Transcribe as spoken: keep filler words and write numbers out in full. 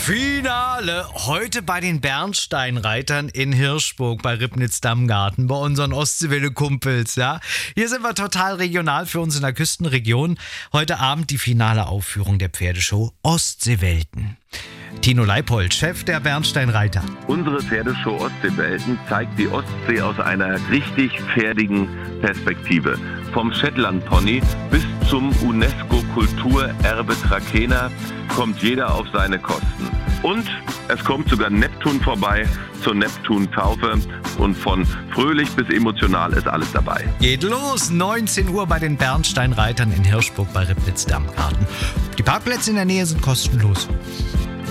Finale heute bei den Bernsteinreitern in Hirschburg bei Ribnitz-Dammgarten, bei unseren Ostseewelle-Kumpels. Ja? Hier sind wir total regional für uns in der Küstenregion. Heute Abend die finale Aufführung der Pferdeshow Ostseewelten. Tino Leipold, Chef der Bernsteinreiter. Unsere Pferdeshow Ostseewelten zeigt die Ostsee aus einer richtig pferdigen Perspektive. Vom Shetland-Pony bis zum UNESCO-Kulturerbe Trakehner kommt jeder auf seine Kosten. Und es kommt sogar Neptun vorbei zur Neptun-Taufe und von fröhlich bis emotional ist alles dabei. Geht los, neunzehn Uhr bei den Bernsteinreitern in Hirschburg bei Ribnitz-Dammgarten. Die Parkplätze in der Nähe sind kostenlos.